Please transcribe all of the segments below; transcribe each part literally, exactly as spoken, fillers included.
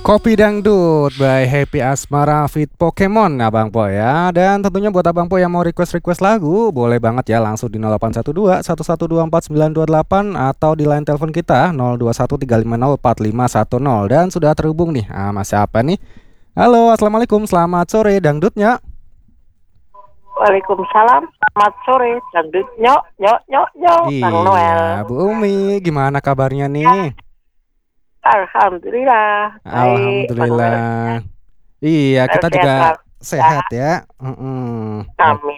Kopi Dangdut by Happy Asmara Fit Pokemon Abang Po ya. Dan tentunya buat Abang Po yang mau request-request lagu, boleh banget ya langsung di nol delapan satu dua, satu satu dua empat sembilan dua delapan atau di line telepon kita nol dua satu tiga lima nol empat lima satu nol. Dan sudah terhubung nih ah, Mas siapa nih? Halo, assalamualaikum, selamat sore dangdutnya. Waalaikumsalam, selamat sore dangdut nyok nyok nyok nyok Bang Noel. Iya, Bu Umi, gimana kabarnya nih? Alhamdulillah. Baik, Alhamdulillah. Iya, kita juga sehat ya. Mm-mm. Amin.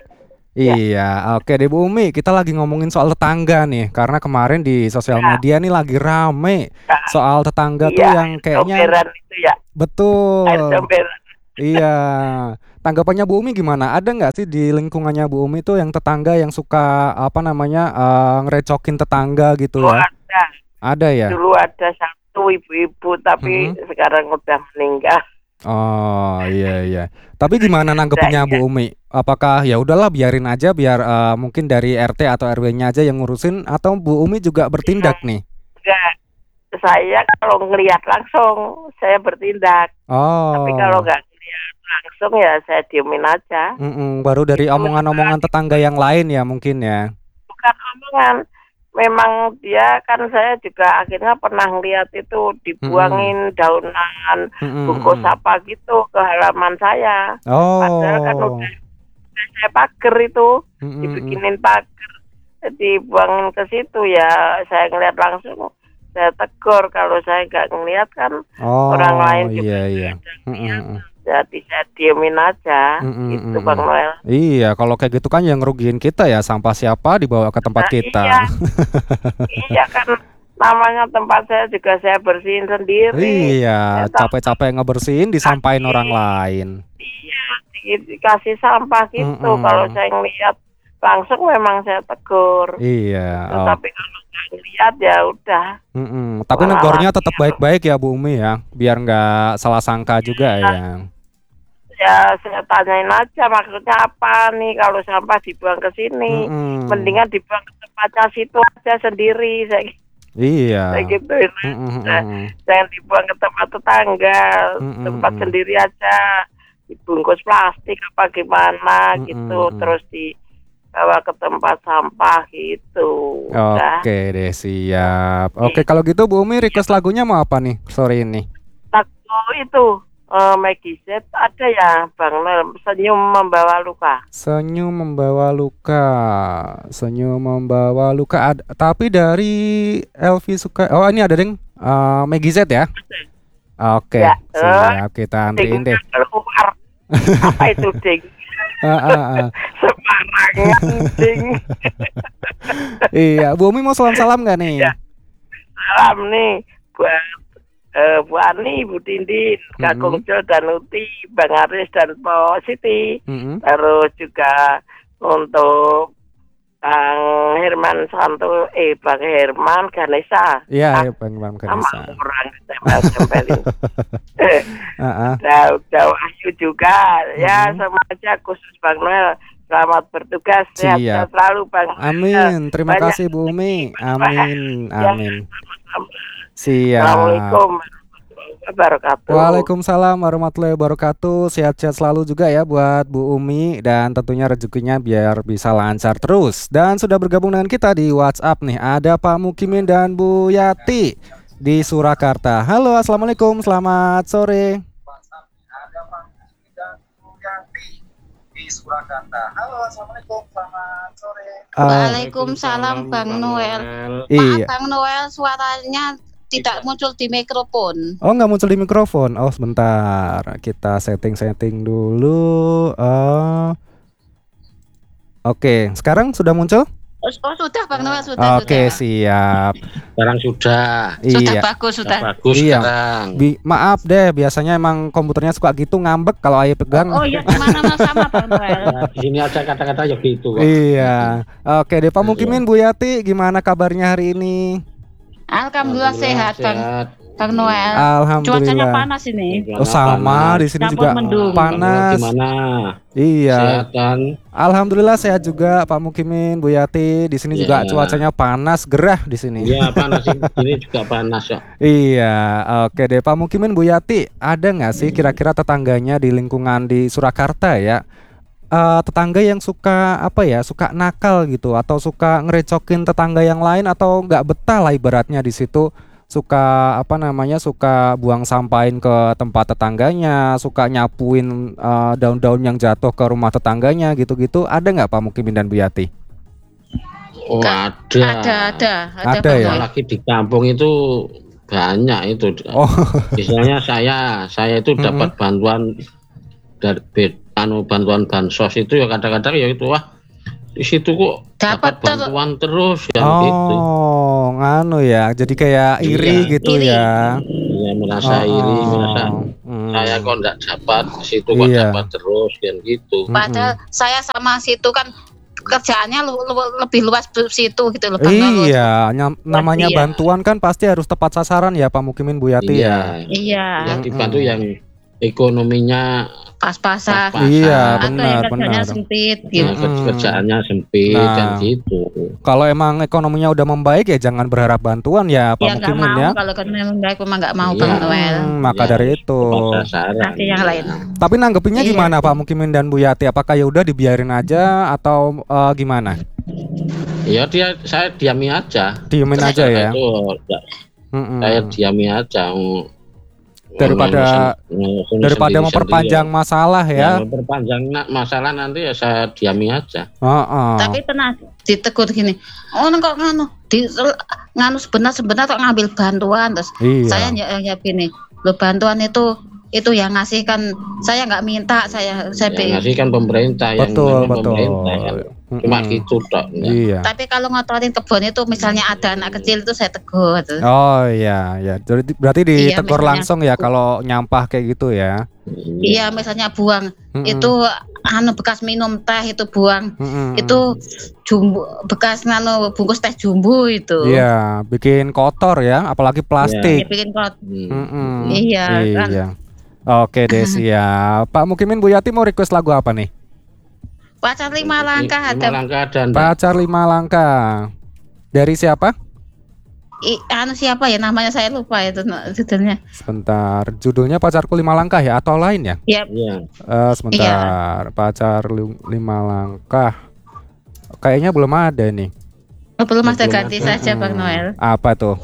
Iya, oke deh Bu Umi, kita lagi ngomongin soal tetangga nih, karena kemarin di sosial media nih lagi rame soal tetangga tuh Iya, yang kayaknya somberan itu ya. betul. Air somberan. Iya, tanggapannya Bu Umi gimana? Ada nggak sih di lingkungannya Bu Umi tuh yang tetangga yang suka apa namanya eh, ngerecokin tetangga gitu Dulu ya? ada, Ada ya? dulu ada satu ibu-ibu tapi Mm-mm. sekarang udah meninggal. Oh iya iya. Tapi gimana nanggepinnya Bu Umi? Apakah ya udahlah biarin aja biar eh, mungkin dari R T atau R W-nya aja yang ngurusin atau Bu Umi juga bertindak nih? Enggak, saya kalau ngelihat langsung saya bertindak. Tapi kalau Oh. nggak ngelihat langsung ya saya diemin aja. Mm-mm, baru dari Itu omongan-omongan tetangga yang lain ya mungkin ya. bukan omongan. Memang dia kan saya juga akhirnya pernah ngeliat itu dibuangin daunan Mm-mm, bungkus mm-mm. apa gitu ke halaman saya. Padahal kan Oh. udah, udah saya pagar itu, Mm-mm, mm. dibikinin pagar, dibuangin ke situ ya. Saya ngeliat langsung, saya tegur. Kalau saya nggak ngeliat kan Oh orang lain juga iya nggak iya. ada Mm-mm, ngeliat. mm. Jadi saya diemin aja, Mm-mm, gitu mm-mm. Bang Noel. Iya, kalau kayak gitu kan yang ngerugiin kita ya, sampah siapa dibawa ke tempat Nah, kita. iya, iya kan namanya tempat saya juga saya bersihin sendiri. Iya, Saya tak- capek-capek ngebersihin disampain Kasih. orang lain. Iya, di- dikasih sampah gitu. Mm-mm. Kalau saya ngeliat langsung memang saya tegur. Iya. Oh. Tetapi kalau nggak ngeliat ya udah. Mm-mm. Tapi Malah negornya lagi tetap ya. baik-baik ya Bu Umi ya, biar nggak salah sangka juga ya. Ya saya tanyain aja maksudnya apa nih kalau sampah dibuang ke sini. Mm-mm. Mendingan dibuang ke tempatnya situ aja sendiri. Saya, Iya. saya gituin. Mm-mm, Nah, mm-mm. jangan dibuang ke tempat tetangga, Mm-mm, tempat mm-mm. sendiri aja, dibungkus plastik apa gimana Mm-mm, gitu, mm-mm. terus dibawa ke tempat sampah gitu. Udah. Oke deh, siap. Oke, kalau gitu Bu Umi request lagunya mau apa nih sore ini? Lagu itu eh, Maggie Z ada ya Bang Nel, Senyum Membawa Luka. Senyum membawa luka, senyum membawa luka. Ad- tapi dari Elvi suka. Oh ini ada deng, eh, Maggie Z ya. Oke, Ya, siap kita antriin deh. Dingnya keluar. Apa itu ding? Ah, ah, ah. Sembarangan ding. Iya, Bu Umi mau salam-salam nggak nih? Ya. Salam nih buat eh, Bu Ani, Bu Dindin, Kak Mm-mm. Kungcul dan Uti, Bang Aris dan Po Siti. Mm-mm. Terus juga untuk Bang Herman Santo, eh Bang Herman Ganesha. Iya, ya, Bang Bang Sama Kanisa. orang ditempel-tempelin. Ah, ah. Jauh jauh Ayu juga. Ya Mm-mm. sama aja khusus Bang Noel. Selamat bertugas, sehat Siap. selalu Bang Noel. Amin. Terima Banyak kasih Bu Umi. Amin. Ya, Amin. sama-sama. Siap. Assalamualaikum warahmatullahi wabarakatuh. Waalaikumsalam warahmatullahi wabarakatuh. Sehat-sehat selalu juga ya buat Bu Umi dan tentunya rezekinya biar bisa lancar terus. Dan sudah bergabung dengan kita di WhatsApp nih. Ada Pak Mukimin dan Bu Yati di Surakarta. Halo, assalamualaikum. Selamat sore. Ah, Waalaikumsalam Bang Noel. Maaf iya. Bang Noel, suaranya tidak muncul di mikrofon. Oh nggak muncul di mikrofon. Oh sebentar. Kita setting-setting dulu. Oh. Oke, sekarang sudah muncul? Oh, oh, sudah Bang Noel, sudah. Oke, sudah. siap. Sekarang sudah. Sudah Iya. bagus, sudah. Sudah bagus Iya. sekarang. Bi- maaf deh, biasanya emang komputernya suka gitu ngambek kalau ayah pegang. Oh iya, kemana-mana sama Bang Noel. Nah, di sini aja kata-kata ya gitu kok. Iya. Oke deh, Pak Mukimin, Bu Yati, gimana kabarnya hari ini? Alhamdulillah sehat Bang. sehat. Bang Noel. Alhamdulillah. Cuacanya panas ini. Oh sama, di sini Campur juga mendung. panas. Gimana? Iya. Sehat kan? Alhamdulillah sehat juga Pak Mukimin, Bu Yati. Di sini juga Iya. cuacanya panas, gerah di sini. Iya panas ini, ini juga panas ya. Iya, oke deh Pak Mukimin, Bu Yati. Ada nggak sih kira-kira tetangganya di lingkungan di Surakarta ya? Eh, tetangga yang suka apa ya, suka nakal gitu, atau suka ngerecokin tetangga yang lain, atau nggak betah lah ibaratnya di situ, suka apa namanya, suka buang sampahin ke tempat tetangganya, suka nyapuin eh, daun-daun yang jatuh ke rumah tetangganya gitu-gitu. Ada nggak Pak Mukimin dan Bu Yati? Oh ada. Ada, ada, Ada Bang ya? Noel. Apalagi di kampung itu banyak itu. Oh, Misalnya saya, saya itu Mm-mm. dapat bantuan dari be- anu bantuan bansos itu ya kadang-kadang ya itu wah di situ kok Dapat dapat ter- bantuan terus ya gitu. oh, nganu ya. Jadi kayak iri Iya, gitu iri. ya. Ya merasa Oh, iri, merasa hmm. saya kok enggak dapat, di situ kok Iya. dapat terus kan gitu. Padahal saya sama situ kan kerjaannya lu, lu- lebih luas di situ gitu loh Bang Noel. Iya, nyam- namanya Iya. bantuan kan pasti harus tepat sasaran ya Pak Mukimin, Bu Yati ya. Iya. Iya, Yang dibantu yang ekonominya pas-pasan. pas-pasan. Iya, Atau benar, yang kerjanya benar. sempit Nah, gitu. Mm-mm. kerjaannya sempit Nah. kan gitu. Kalau emang ekonominya udah membaik ya jangan berharap bantuan ya Pak Ya nggak Mukimin mau ya. kalau kan memang baik memang nggak mau Iya. Bang Noel. Hmm, maka Ya, dari itu. tepat sasaran. Kasih yang lain. Tapi nanggepinnya Iya. gimana Pak Mukimin dan Bu Yati? Apakah ya udah dibiarin aja atau eh, gimana? Ya dia saya diami aja. Diemin aja ya. Itu, Mm-mm. saya diami aja. Daripada- Ngurus Daripada sendiri-sendiri. memperpanjang masalah Ya, ya. memperpanjang na- masalah nanti ya saya diami aja. Heeh. Tapi pernah ditegur gini, oh kok nganu, di, nganu sebenar-sebenar kok ngambil bantuan terus Iya. saya ya, ya gini, lo bantuan itu itu yang ngasih kan saya nggak minta saya saya Yang pengen. ngasih kan pemerintah, yang Betul, namanya betul. pemerintah kan. Cuma Mm-mm. gitu tok. enggak. Iya. Tapi kalau ngotorin kebun itu misalnya ada anak kecil itu saya tegur. Oh iya, ya. Jadi berarti Iya, ditegur misalnya- langsung ya kalau nyampah kayak gitu ya. Iya misalnya buang Mm-mm. itu anu bekas minum teh itu buang Mm-mm. itu jumbo bekas nganu bungkus teh jumbo itu. Iya, bikin kotor ya, apalagi Ya plastik. bikin kot. Hmm. Mm-mm. Iya, kan. Iya. Oke deh siap. Pak Mukimin, Bu Yati mau request lagu apa nih? Pacar lima langkah Lima ada langkah dan Pacar Lima Langkah. Dari siapa? I, anu siapa ya namanya saya lupa itu judulnya. Sebentar. Judulnya Pacarku Lima Langkah ya atau lain ya? Ya Iya. Eh, sebentar. Pacar Li- Lima Langkah. Kayaknya belum ada nih. oh, belum ada Belum ganti ada. saja Bang Noel. Apa tuh?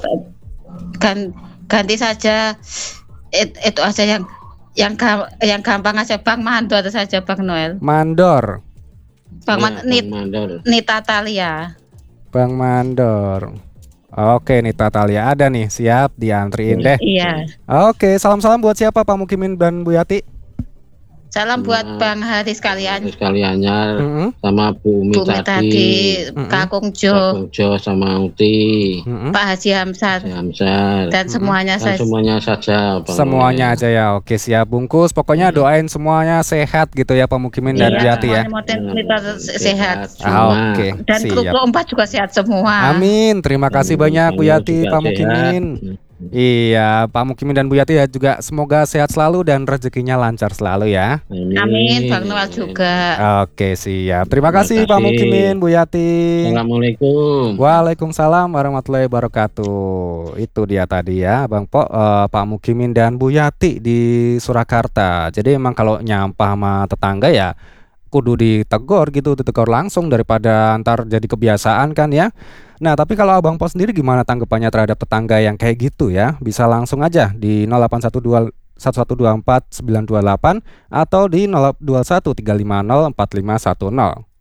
Gan, ganti saja it, itu aja yang yang gam- yang gampang aja Bang Mandor saja Bang Noel. Mandor. Bang Iya, Man, Nit, Bang Mandor. Nita Talia. Bang Mandor. Oke nih Tatalia ada nih, siap diantriin deh. Iya. Oke, salam-salam buat siapa Pak Mukimin dan Bu Yati? Salam buat Nah, Bang Hari sekalian. sekaliannya Mm-mm, sama Bu Mi Bu tadi, tadi, Mm-mm. Kakung Pak Jo, Bungjo sama Uti, mm-mm. Pak Haji Hamzat Hamzat, dan semuanya dan saya. semuanya saja. Bang Semuanya Noel. aja ya. Oke, siap bungkus. Pokoknya doain semuanya sehat gitu ya Pak Mukimin dan Bu Iya, Yati ya. semuanya model Nita sehat. Ah, semua. Oke, Dan kru siap. empat juga sehat semua. Amin. Terima kasih banyak Bu Bang Yati, juga Pak Mukimin. sehat. Iya, Pak Mukimin dan Bu Yati ya juga semoga sehat selalu dan rezekinya lancar selalu ya. Amin, Bang Noel juga. Oke, siap. Terima Terima kasih Pak kasih. Mukimin, Bu Yati. Assalamualaikum. Waalaikumsalam warahmatullahi wabarakatuh. Itu dia tadi ya, Bang Po, eh, Pak Mukimin dan Bu Yati di Surakarta. Jadi emang kalau nyampah sama tetangga ya kudu ditegur gitu, ditegur langsung daripada antar jadi kebiasaan kan ya. Nah, tapi kalau Abang Po sendiri gimana tanggapannya terhadap tetangga yang kayak gitu ya? Bisa langsung aja di nol delapan satu dua satu satu dua empat sembilan dua delapan atau di nol dua satu tiga lima nol empat lima satu nol.